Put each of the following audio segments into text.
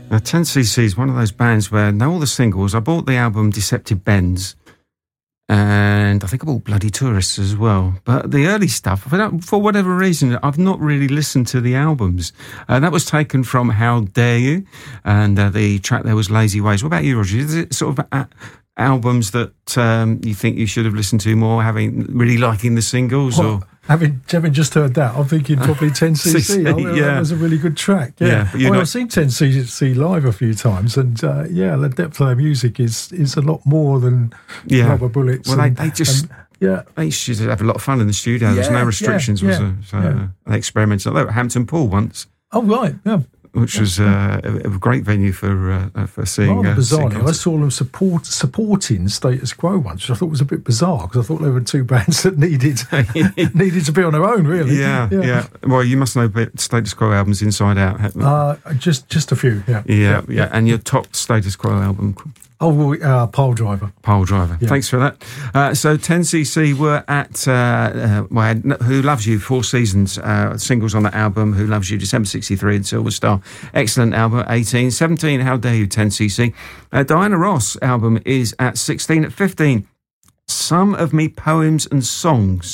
10cc is one of those bands where I know all the singles. I bought the album Deceptive Bends, and I think I bought Bloody Tourists as well. But the early stuff, for whatever reason, I've not really listened to the albums. That was taken from How Dare You, and the track there was Lazy Ways. What about you, Roger? Is it sort of albums that you think you should have listened to more, really liking the singles? Well, having just heard that, I'm thinking probably 10cc. That was a really good track. I've seen 10cc live a few times, and the depth of their music is a lot more than Rubber Bullets. Well, they used to have a lot of fun in the studio. There was no restrictions, was there? So they experimented like that at Hampton Pool once. Oh, right, yeah. Which was a great venue for seeing. Rather bizarrely, I saw them supporting Status Quo once, which I thought was a bit bizarre because I thought there were two bands that needed to be on their own, really. Yeah. Well, you must know Status Quo albums inside out. Just a few. Yeah. And your top Status Quo album? Pile Driver. Yeah. Thanks for that. So 10cc were at Who Loves You, 4 seasons, singles on that album, Who Loves You, December 63 and Silver Star. Excellent album, 18. 17, How Dare You, 10cc. Diana Ross album is at 16. At 15, Some of Me Poems and Songs.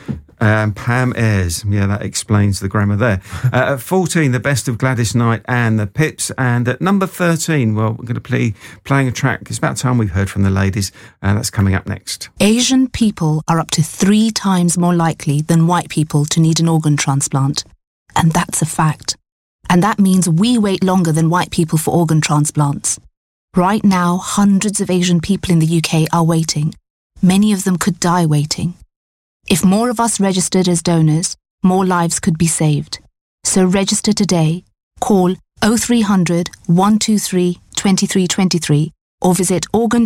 Pam Ayres. Yeah, that explains the grammar there. At 14, The Best of Gladys Knight and the Pips. And at number 13, well, we're going to be playing a track. It's about time we've heard from the ladies, and that's coming up next. Asian people are up to 3 times more likely than white people to need an organ transplant. And that's a fact. And that means we wait longer than white people for organ transplants. Right now, hundreds of Asian people in the UK are waiting. Many of them could die waiting. If more of us registered as donors, more lives could be saved. So register today, call 0300 123 2323 or visit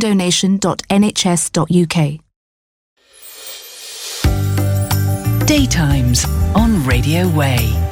organdonation.nhs.uk. Daytimes on Radio Way.